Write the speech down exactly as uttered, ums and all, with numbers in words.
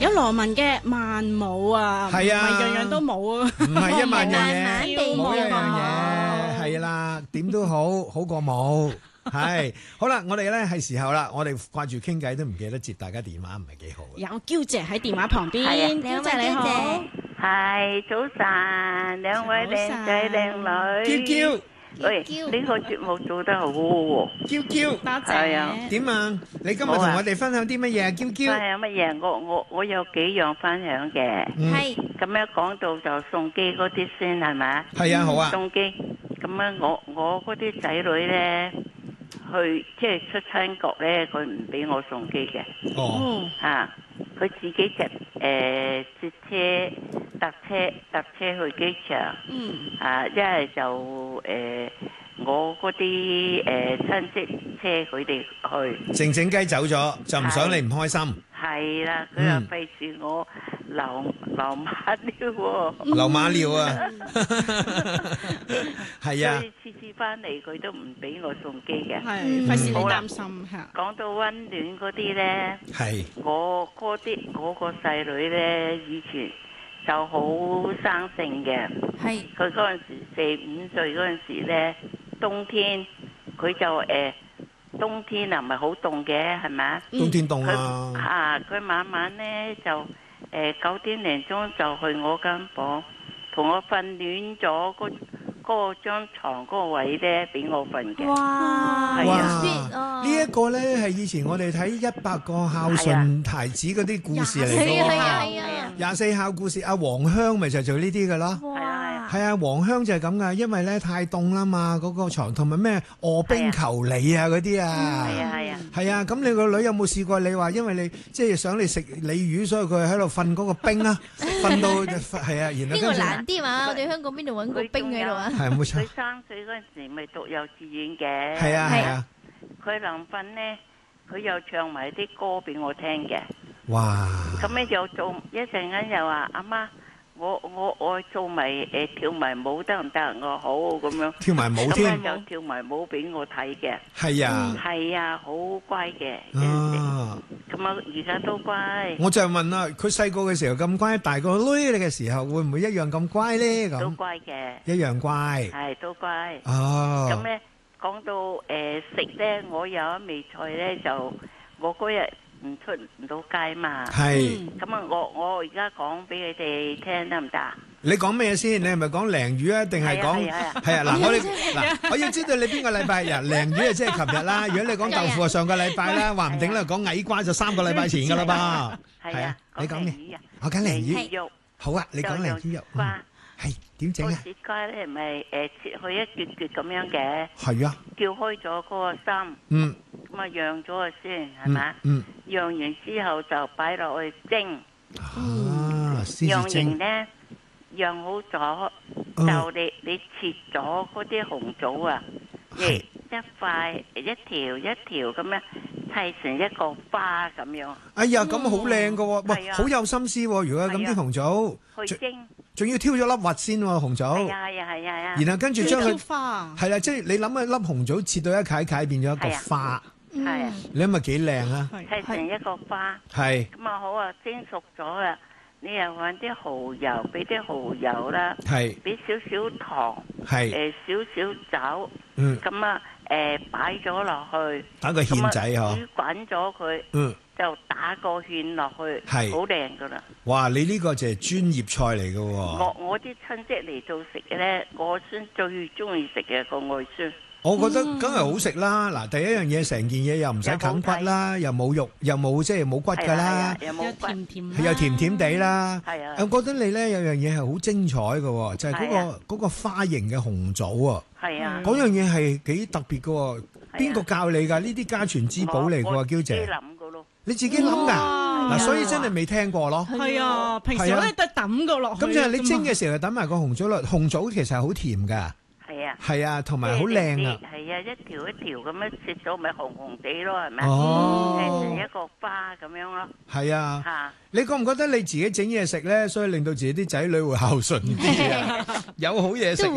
有羅文嘅萬冇啊， 係啊， 唔係樣樣都冇啊， 唔係一萬樣嘢， 地冇一樣冇嘢，係啦，點都好，好過冇。係，好啦，我哋咧係時候啦，我哋掛住傾偈都唔記得接大家電話，唔係幾好。 有嬌姐喺電話旁邊， 係啊嬌姐你好， 係早晨，兩位靚仔靚女。 嬌嬌， 喂，呢個節目做得好喎。 嬌嬌， 多係啊謝。 點啊？你今日同我哋分享啲乜嘢啊？嬌分嬌， 享乜嘢？我我我有幾樣分享嘅。 嗯， 係咁樣講到就送機嗰啲先係咪？ 係啊，好啊， 送機。咁樣我我嗰啲仔女咧，去即係出親國咧，佢唔俾我送機嘅。 哦， 哦， 啊，佢自己就誒接車搭車搭車去機場。 嗯， 啊，一係就誒、呃、我嗰啲誒親戚車佢哋去， 靜靜雞走咗，就唔想你唔開心， 係啦，佢又費事我流流馬尿喎， 流馬尿啊，係啊所，以次次翻嚟佢都唔俾我送機嘅。 係費事你好啦擔心嚇。 講到温暖嗰啲咧， 係， 我嗰啲我個細女咧以前就好生性嘅。 係佢嗰陣時四五歲嗰陣時咧，冬天佢就誒、呃、冬天啊，唔係好凍嘅，係咪啊？ 冬天凍佢啊， 啊，佢晚晚咧就誒、呃、九點零鐘就去我間房，同我瞓暖咗嗰嗰個張牀嗰個位咧，俾我瞓嘅。 哇係啊哇！呢一個咧係以前我哋睇一百個孝順孩子嗰啲故事嚟係嘅喎， 啊係啊係啊， 廿四孝故事，阿黃香咪就做呢啲嘅咯。 係啊係啊， 係啊，黃香就係咁噶，因為咧太凍啦嘛，嗰、個床同埋咩卧冰求鯉啊嗰啲啊， 係啊係啊， 係啊，咁你個女有冇試過？你話因為你即係想你食鯉魚，所以佢喺度瞓嗰個冰啊，瞓到係啊，然後呢個跟住難啲嘛？我哋香港邊度揾個冰喺度啊？ 係冇錯佢，三歲嗰陣時咪讀幼稚園嘅。 係啊係啊， 佢臨瞓咧，佢又唱埋啲歌俾我聽嘅。 哇！ 咁咧又做一陣間又話阿媽，我我我做埋誒跳埋舞得唔得？我好咁樣。 跳埋舞咁添， 咧就跳埋舞俾我睇嘅。 係啊， 係啊，好乖嘅。 啊！ 咁啊，而家都乖， 我就係問啦，佢細個嘅時候咁乖，大個女你嘅時候會唔會一樣咁乖咧？ 都咁乖嘅， 一樣乖。 係都乖。 哦， 咁咧講到誒食咧，我有一味菜咧就我嗰日唔出唔到街嘛。 係。 咁啊，我我而家講俾你哋聽得唔得啊？ 你講咩先？你係咪講鯪魚啊？定係講係啊係啊係啊？嗱，我哋嗱，我要知道你邊個禮拜日鯪魚啊，即係琴日啦。如果你講豆腐啊，上個禮拜啦，話唔定咧講矮瓜就三個禮拜前噶啦噃。係啊，你講咩？ 咩？ 我講鯪魚。 魚肉， 好啊，你講鯪魚肉。嗯瓜， 係點整啊？ 個切瓜咧，咪誒切去一橛橛咁樣嘅， 係啊。 撬開咗嗰個心， 嗯咁啊釀咗佢先，係嗯嘛？ 嗯。 釀完之後就擺落去蒸， 啊，獅釀子精完。咧釀好咗， 嗯就你你切咗嗰啲紅棗啊，亦係一塊一條一條咁樣砌成一個花咁樣哎呀，咁好靚噶喎！喂， 係啊好有心思喎！如果咁係啊啲紅棗， 去蒸。 仲要挑咗粒核先喎，紅係棗。 啊係啊係啊係啊。 然後跟住將挑佢花， 係啦，即係你諗下粒紅棗切到一塊塊變咗一個係啊花， 係啊， 你諗下幾靚啊！ 砌成一個花。 係咁啊好啊，蒸熟咗啦，你又揾啲蠔油，俾啲蠔油啦， 係俾少少糖， 係， 誒少少酒， 嗯， 咁啊誒擺咗落去， 打個芡仔咁啊嗬， 煮滾咗佢， 嗯， 就打個芡落去， 係好靚噶啦。 哇！你呢個就係專業菜嚟嘅喎， 我我啲親戚嚟做食嘅咧，我孫最中意食嘅個外孫。 我覺得梗係好食啦。嗱，第一樣嘢成件嘢又唔使啃骨啦，又冇肉，又冇即係冇骨㗎啦， 有冇骨？ 甜甜， 又甜甜地啦。 係啊， 我覺得你咧有樣嘢係好精彩嘅喎，就係嗰個嗰個花形嘅紅棗啊！ 係啊， 嗰樣嘢係幾特別嘅喎，邊個教你㗎？呢啲家傳之寶嚟嘅喎，嬌姐， 諗嘅咯。 你自己諗㗎？嗱，所以真係未聽過咯。 係啊，平時我哋都抌個落去。 咁即係你蒸嘅時候，等埋個紅棗落，紅棗其實係好甜㗎。 係啊， 係啊，同埋好靚啊。 係啊，一條一條咁樣切咗，咪紅紅地咯，係咪？ 哦， 係成一個花咁樣咯。 係啊。 嚇！ 你覺唔覺得你自己整嘢食咧，所以令到自己啲仔女會孝順啲啊？有好嘢食。